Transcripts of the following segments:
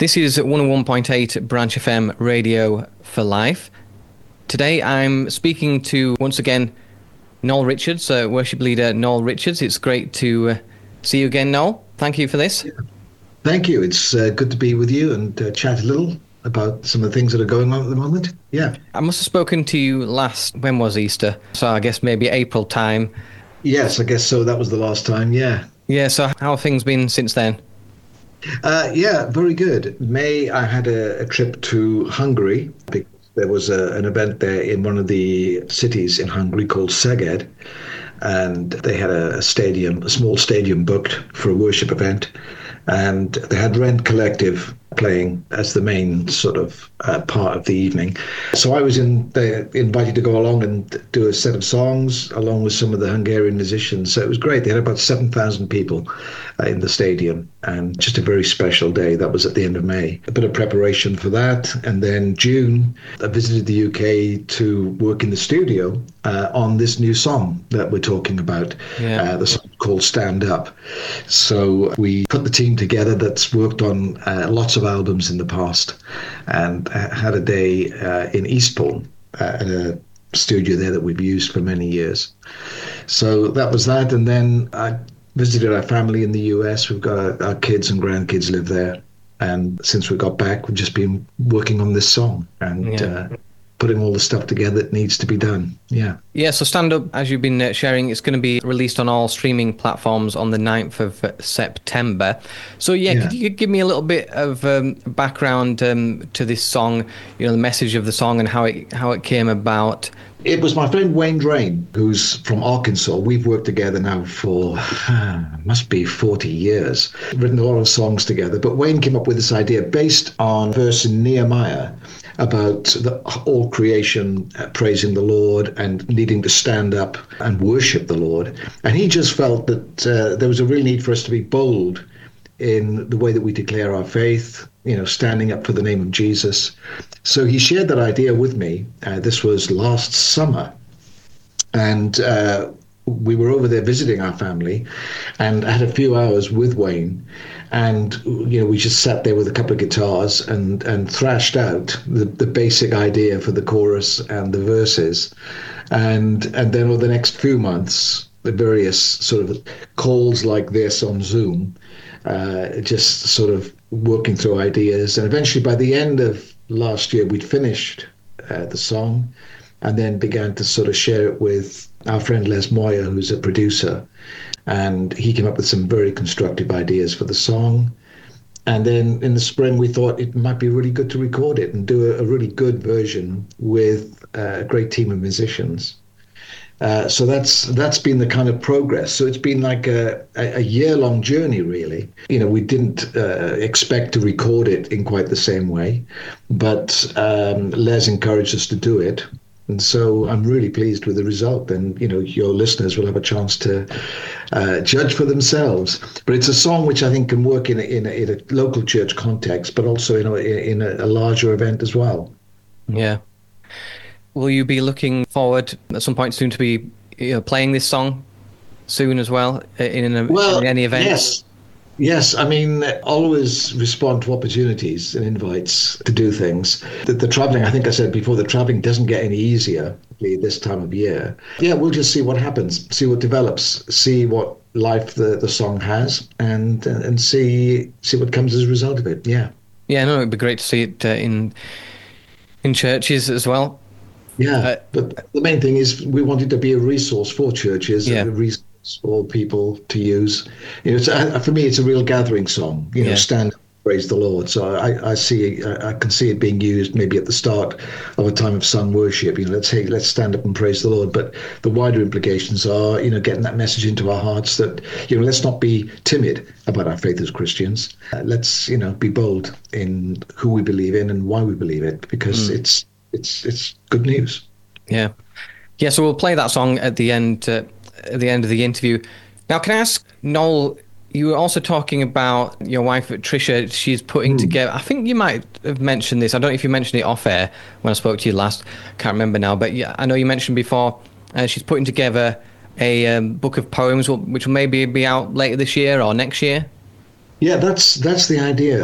This is 101.8 Branch FM Radio for Life. Today I'm speaking to, once again, Noel Richards, worship leader Noel Richards. It's great to see you again, Noel. Thank you for this. Yeah. Thank you. It's good to be with you and chat a little about some of the things that are going on at the moment. Yeah. I must have spoken to you last, when was Easter? So I guess maybe April time. Yes, I guess so. That was the last time, yeah. Yeah, so how have things been since then? Yeah, very good. May, I had a trip to Hungary because there was an event there in one of the cities in Hungary called Szeged, and they had a small stadium booked for a worship event, and they had Rent Collective playing as the main sort of part of the evening. So I was invited to go along and do a set of songs along with some of the Hungarian musicians. So it was great. They had about 7,000 people in the stadium, and just a very special day. That was at the end of May. A bit of preparation for that. And then June, I visited the UK to work in the studio on this new song that we're talking about, the song called Stand Up. So we put the team together that's worked on lots of albums in the past, and had a day in Eastbourne at a studio there that we've used for many years. So that was that. And then I visited our family in the US. We've got our kids and grandkids live there. And since we got back, we've just been working on this song and putting all the stuff together that needs to be done. Yeah, so Stand Up, as you've been sharing, it's going to be released on all streaming platforms on the 9th of September. So could you give me a little bit of background to this song, the message of the song and how it came about? It was my friend Wayne Drain, who's from Arkansas. We've worked together now for, must be 40 years, written a lot of songs together. But Wayne came up with this idea based on a verse in Nehemiah about all creation praising the Lord and needing to stand up and worship the Lord. And he just felt that there was a real need for us to be bold in the way that we declare our faith, standing up for the name of Jesus. So he shared that idea with me. This was last summer. And we were over there visiting our family, and I had a few hours with Wayne. And, we just sat there with a couple of guitars and thrashed out the basic idea for the chorus and the verses. And then over the next few months, the various sort of calls like this on Zoom, just sort of working through ideas. And eventually by the end of last year, we'd finished the song and then began to sort of share it with our friend Les Moyer, who's a producer. And he came up with some very constructive ideas for the song. And then in the spring, we thought it might be really good to record it and do a really good version with a great team of musicians. So that's been the kind of progress. So it's been like a year-long journey, really. We didn't expect to record it in quite the same way, but Les encouraged us to do it. And so I'm really pleased with the result. And, your listeners will have a chance to judge for themselves. But it's a song which I think can work in a local church context, but also in a larger event as well. Yeah. Will you be looking forward at some point soon to be playing this song soon as well in any event? Yes. I mean, always respond to opportunities and invites to do things. The traveling, I think I said before, the traveling doesn't get any easier this time of year. Yeah, we'll just see what happens, see what develops, see what life the song has, and see what comes as a result of it. Yeah. Yeah, no, it'd be great to see it in churches as well. Yeah, but the main thing is we wanted to be a resource for churches, a resource for people to use. For me, it's a real gathering song. Stand up, praise the Lord. So I can see it being used maybe at the start of a time of sung worship. Let's stand up and praise the Lord. But the wider implications are, getting that message into our hearts that let's not be timid about our faith as Christians. Let's be bold in who we believe in and why we believe it, because it's good news. Yeah. So we'll play that song at the end of the interview. Now, can I ask, Noel, you were also talking about your wife, Tricia. She's putting together, I think you might have mentioned this. I don't know if you mentioned it off air when I spoke to you last. Can't remember now. But yeah, I know you mentioned before she's putting together a book of poems, which will maybe be out later this year or next year. Yeah, that's the idea.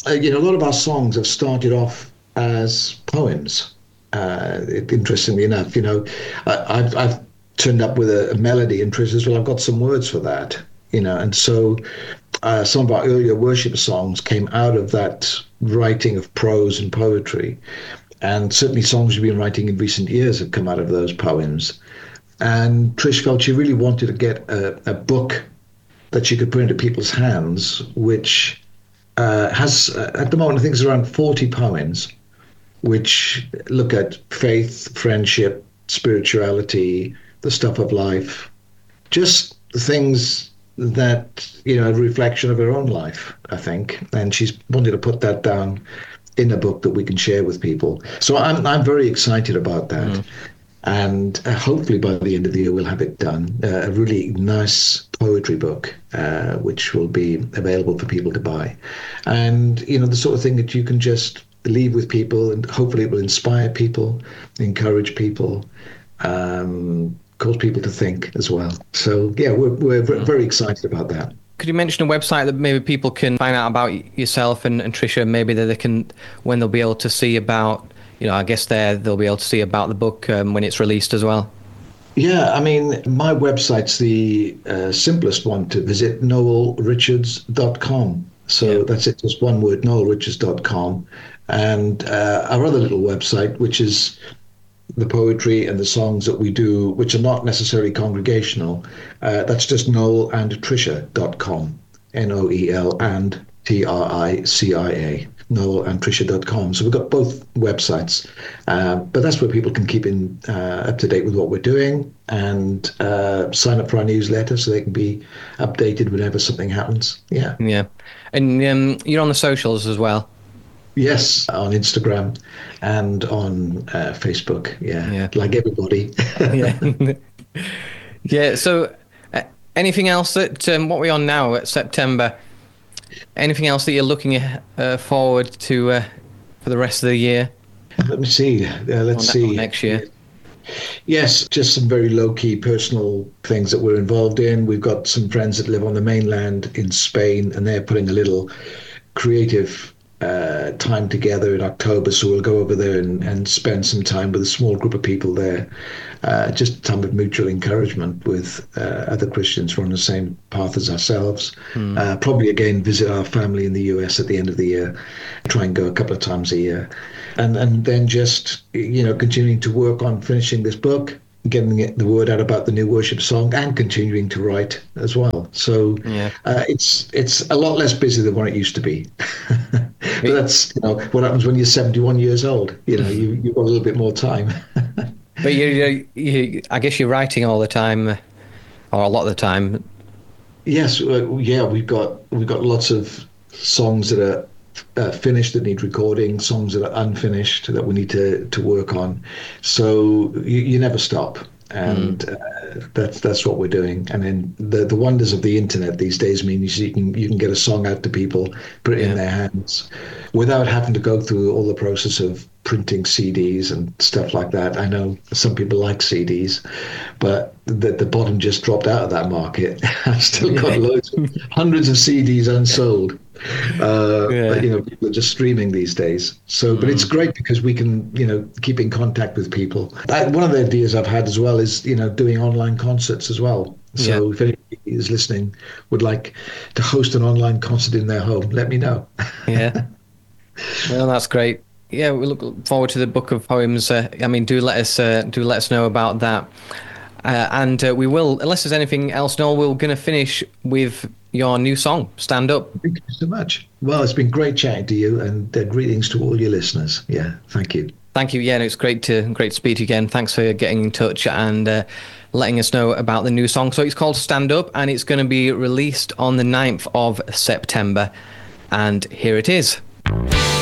a lot of our songs have started off as poems. Interestingly enough, I've turned up with a melody, and Trish says, "Well, I've got some words for that," and so some of our earlier worship songs came out of that writing of prose and poetry, and certainly songs we've been writing in recent years have come out of those poems. And Trish felt she really wanted to get a book that she could put into people's hands, which has, at the moment, I think it's around 40 poems, which look at faith, friendship, spirituality, the stuff of life, just things that, a reflection of her own life, I think. And she's wanted to put that down in a book that we can share with people. So I'm very excited about that. Mm. And hopefully by the end of the year, we'll have it done. A really nice poetry book, which will be available for people to buy. And, the sort of thing that you can just leave with people, and hopefully it will inspire people, encourage people, cause people to think as well. So, yeah, we're very excited about that. Could you mention a website that maybe people can find out about yourself and Tricia, maybe that they can, when they'll be able to see about, I guess they'll be able to see about the book when it's released as well? Yeah, I mean, my website's the simplest one to visit, noelrichards.com. So that's it, just one word, noelrichards.com. And our other little website, which is the poetry and the songs that we do, which are not necessarily congregational, that's just noelandtricia.com, Noel and Tricia, noelandtricia.com. So we've got both websites, but that's where people can keep up to date with what we're doing, and sign up for our newsletter so they can be updated whenever something happens. Yeah. And you're on the socials as well? Yes, on Instagram and on Facebook. Yeah, like everybody. Yeah. So anything else that, what are we on now at September? Anything else that you're looking forward to for the rest of the year? Let me see. Let's see. Next year. Yes, just some very low-key personal things that we're involved in. We've got some friends that live on the mainland in Spain, and they're putting a little creative time together in October. So we'll go over there and spend some time with a small group of people there. Just a time of mutual encouragement with other Christians who are on the same path as ourselves. Probably again visit our family in the US at the end of the year. Try and go a couple of times a year, and then just continuing to work on finishing this book, getting the word out about the new worship song, and continuing to write as well. So it's a lot less busy than what it used to be. But that's what happens when you're 71 years old. You've got a little bit more time. But you I guess you're writing all the time, or a lot of the time. Yes, we've got lots of songs that are finished that need recording, songs that are unfinished that we need to work on. So you never stop, and that's what we're doing. And then the wonders of the internet these days mean you can get a song out to people, put it in their hands, without having to go through all the process of printing CDs and stuff like that. I know some people like CDs, but the bottom just dropped out of that market. I've still got hundreds of CDs unsold. But people are just streaming these days. So, but it's great because we can, keep in contact with people. One of the ideas I've had as well is, doing online concerts as well. So if anybody is listening would like to host an online concert in their home, let me know. Well, that's great. Yeah, we look forward to the book of poems. Do let us know about that. And we will, unless there's anything else, Noel, we're going to finish with your new song, Stand Up. Thank you so much. Well, it's been great chatting to you, and greetings to all your listeners. Yeah, thank you. Thank you. Yeah, it's great to speak to you again. Thanks for getting in touch and letting us know about the new song. So it's called Stand Up, and it's going to be released on the 9th of September. And here it is.